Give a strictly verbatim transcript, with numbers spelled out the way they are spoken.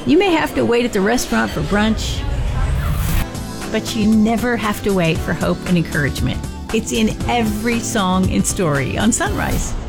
You may have to wait at the restaurant for brunch, but you never have to wait for hope and encouragement. It's in every song and story on Sunrise.